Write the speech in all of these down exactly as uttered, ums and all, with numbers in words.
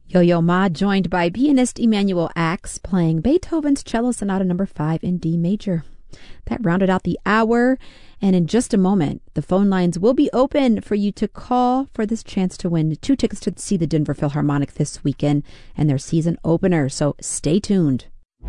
Yo-Yo Ma joined by pianist Emanuel Axe playing Beethoven's Cello Sonata number five in D major. That rounded out the hour, and in just a moment, the phone lines will be open for you to call for this chance to win two tickets to see the Denver Philharmonic this weekend and their season opener, so stay tuned.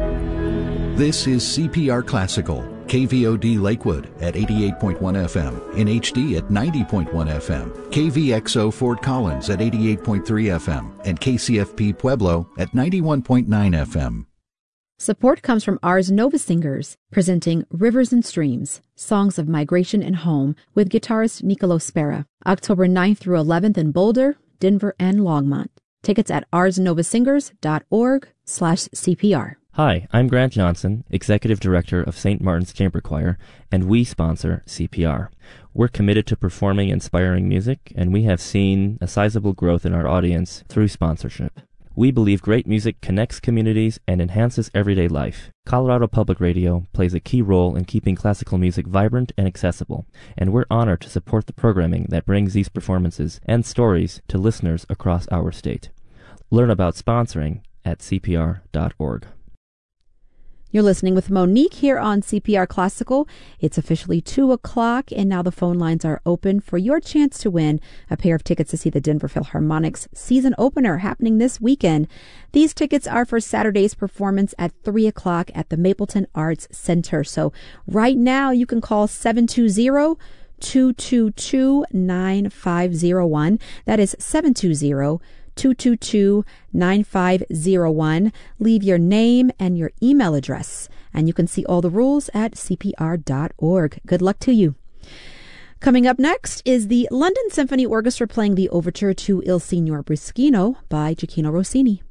This is C P R Classical, K V O D Lakewood at eighty-eight point one F M, in H D at ninety point one F M, K V X O Fort Collins at eighty-eight point three F M, and K C F P Pueblo at ninety-one point nine F M. Support comes from Ars Nova Singers, presenting Rivers and Streams, Songs of Migration and Home with guitarist Nicolo Spera, October ninth through eleventh in Boulder, Denver, and Longmont. Tickets at arsnovasingers.org slash CPR. Hi, I'm Grant Johnson, Executive Director of Saint Martin's Chamber Choir, and we sponsor C P R. We're committed to performing inspiring music, and we have seen a sizable growth in our audience through sponsorship. We believe great music connects communities and enhances everyday life. Colorado Public Radio plays a key role in keeping classical music vibrant and accessible, and we're honored to support the programming that brings these performances and stories to listeners across our state. Learn about sponsoring at C P R dot org. You're listening with Monique here on C P R Classical. It's officially two o'clock, and now the phone lines are open for your chance to win a pair of tickets to see the Denver Philharmonic's season opener happening this weekend. These tickets are for Saturday's performance at three o'clock at the Mapleton Arts Center. So right now you can call seven two zero, two two two, nine five zero one. That is seven two zero, two two two, nine five zero one. Leave your name and your email address, and you can see all the rules at C P R dot org. Good luck to you. Coming up next is the London Symphony Orchestra playing the overture to Il Signor Brischino by Gioachino Rossini.